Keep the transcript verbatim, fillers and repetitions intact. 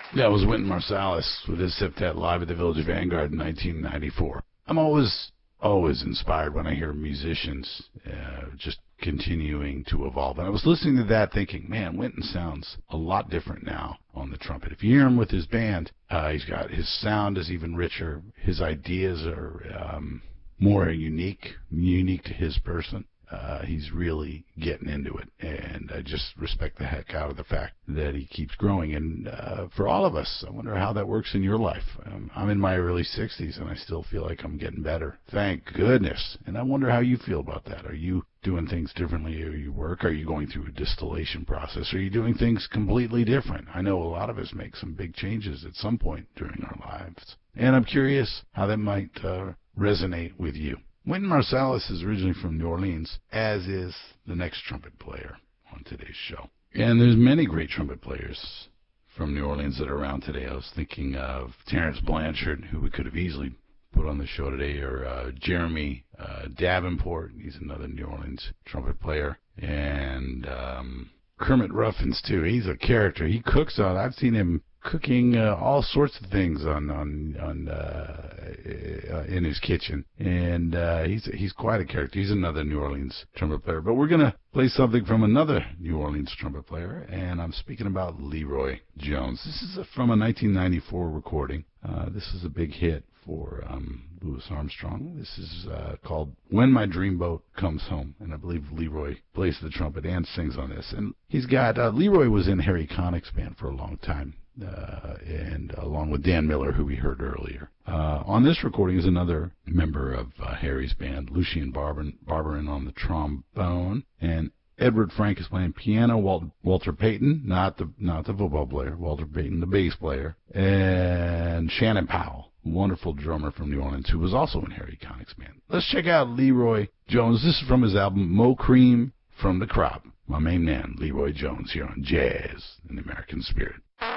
That was Wynton Marsalis with his Septet live at the Village Vanguard in nineteen ninety-four. I'm always, always inspired when I hear musicians uh, just continuing to evolve. And I was listening to that thinking, man, Wynton sounds a lot different now on the trumpet. If you hear him with his band, uh, he's got, his sound is even richer. His ideas are um, more unique, unique to his person. Uh, he's really getting into it, and I just respect the heck out of the fact that he keeps growing. And uh, for all of us, I wonder how that works in your life. Um, I'm in my early sixties, and I still feel like I'm getting better. Thank goodness. And I wonder how you feel about that. Are you doing things differently where you work? Are you going through a distillation process? Are you doing things completely different? I know a lot of us make some big changes at some point during our lives, and I'm curious how that might uh, resonate with you. Wynton Marsalis is originally from New Orleans, as is the next trumpet player on today's show. And there's many great trumpet players from New Orleans that are around today. I was thinking of Terrence Blanchard, who we could have easily put on the show today, or uh, Jeremy uh, Davenport. He's another New Orleans trumpet player. And um, Kermit Ruffins, too. He's a character. He cooks on, I've seen him cooking uh, all sorts of things on on on uh, in his kitchen, and uh, he's he's quite a character. He's another New Orleans trumpet player. But we're gonna play something from another New Orleans trumpet player, and I'm speaking about Leroy Jones. This is a, from a nineteen ninety-four recording. Uh, this is a big hit for um, Louis Armstrong. This is uh, called "When My Dreamboat Comes Home," and I believe Leroy plays the trumpet and sings on this. And he's got uh, Leroy was in Harry Connick's band for a long time. Uh, and along with Dan Miller, who we heard earlier. Uh, on this recording is another member of uh, Harry's band, Lucien Barberin, Barberin on the trombone, and Edward Frank is playing piano. Walt, Walter Payton, not the not the football player, Walter Payton, the bass player, and Shannon Powell, wonderful drummer from New Orleans, who was also in Harry Connick's band. Let's check out Leroy Jones. This is from his album Mo Cream from the Crop. My main man, Leroy Jones, here on Jazz in the American Spirit.